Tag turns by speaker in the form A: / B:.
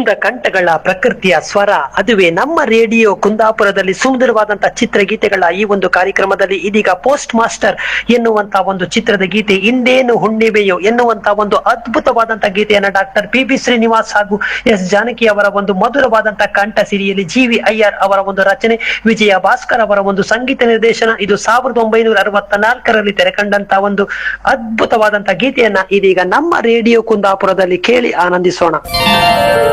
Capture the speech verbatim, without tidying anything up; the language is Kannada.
A: ಕುಂದ ಕಂಠಗಳ ಪ್ರಕೃತಿಯ ಸ್ವರ, ಅದುವೇ ನಮ್ಮ ರೇಡಿಯೋ ಕುಂದಾಪುರದಲ್ಲಿ ಸುಂದರವಾದಂತಹ ಚಿತ್ರಗೀತೆಗಳ ಈ ಒಂದು ಕಾರ್ಯಕ್ರಮದಲ್ಲಿ ಇದೀಗ ಪೋಸ್ಟ್ ಮಾಸ್ಟರ್ ಎನ್ನುವಂತಹ ಒಂದು ಚಿತ್ರದ ಗೀತೆ, ಇಂದೇನು ಹುಣ್ಣಿಮೆಯೋ ಎನ್ನುವಂತಹ ಒಂದು ಅದ್ಭುತವಾದಂತಹ ಗೀತೆಯನ್ನ ಡಾಕ್ಟರ್ ಪಿ ಬಿ ಶ್ರೀನಿವಾಸ್ ಹಾಗೂ ಎಸ್ ಜಾನಕಿ ಅವರ ಒಂದು ಮಧುರವಾದಂತಹ ಕಂಠ ಸಿರಿಯಲ್ಲಿ ಜಿ ವಿ ಅಯ್ಯರ್ ಅವರ ಒಂದು ರಚನೆ, ವಿಜಯ ಭಾಸ್ಕರ್ ಅವರ ಒಂದು ಸಂಗೀತ ನಿರ್ದೇಶನ. ಇದು ಸಾವಿರದ ಒಂಬೈನೂರ ಅರವತ್ತ ನಾಲ್ಕರಲ್ಲಿ ತೆರೆಕಂಡಂತಹ ಒಂದು ಅದ್ಭುತವಾದಂತಹ ಗೀತೆಯನ್ನ ಇದೀಗ ನಮ್ಮ ರೇಡಿಯೋ ಕುಂದಾಪುರದಲ್ಲಿ ಕೇಳಿ ಆನಂದಿಸೋಣ.